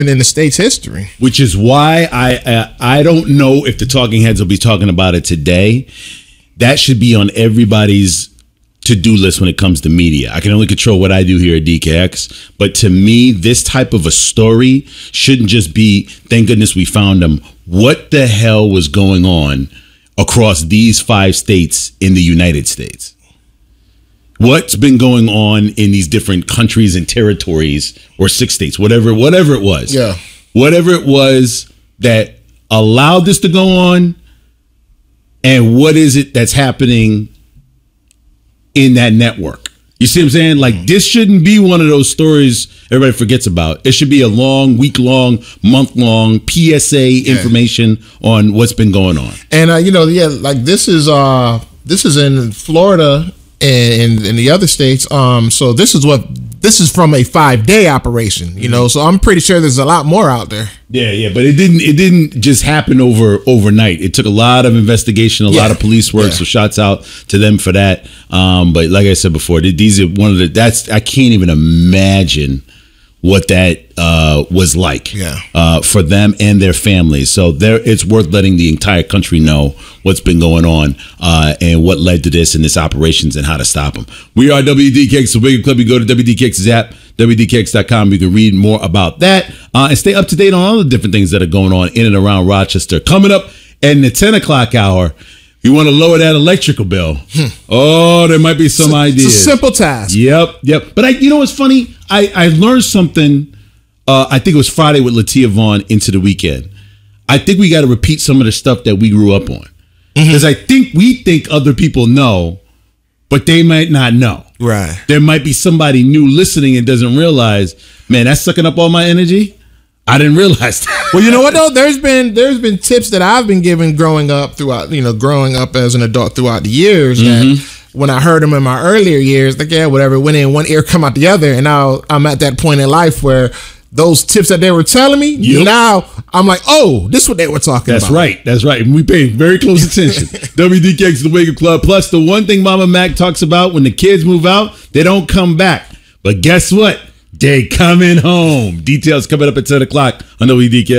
in the state's history. Which is why I don't know if the talking heads will be talking about it today. That should be on everybody's to-do list when it comes to media. I can only control what I do here at DKX, but to me, this type of a story shouldn't just be, thank goodness we found them. What the hell was going on across these 5 states in the United States? What's been going on in these different countries and territories, or 6 states, whatever it was. Yeah. Whatever it was that allowed this to go on, and what is it that's happening in that network? You see what I'm saying? Like, this shouldn't be one of those stories everybody forgets about. It should be a long, week-long, month-long PSA information on what's been going on. And like this is in Florida and in the other states. So this is from a 5-day operation. So I'm pretty sure there's a lot more out there. Yeah, but it didn't just happen overnight. It took a lot of investigation, a lot of police work. Yeah. So shouts out to them for that. But like I said before, these are one of I can't even imagine what that was like for them and their families. So it's worth letting the entire country know what's been going on and what led to this and this operations and how to stop them. We are WDKX, the Wake Up Club. You go to WDKX's app, WDKX.com. You can read more about that and stay up to date on all the different things that are going on in and around Rochester. Coming up in the 10 o'clock hour, you want to lower that electrical bill. Oh, there might be some ideas. It's a simple task. Yep. But you know what's funny? I learned something, I think it was Friday with Latia Vaughn into the weekend. I think we got to repeat some of the stuff that we grew up on. Because I think we think other people know, but they might not know. Right. There might be somebody new listening and doesn't realize, man, that's sucking up all my energy. I didn't realize that. Well, you know what though? There's been tips that I've been given growing up as an adult throughout the years that when I heard them in my earlier years, like, yeah, whatever, went in one ear, come out the other. And now I'm at that point in life where those tips that they were telling me, now I'm like, oh, this is what they were talking about. That's right. And we pay very close attention. WDKX is the Wake Up Club. Plus, the one thing Mama Mac talks about, when the kids move out, they don't come back. But guess what? They coming home. Details coming up at 10 o'clock on WDKX.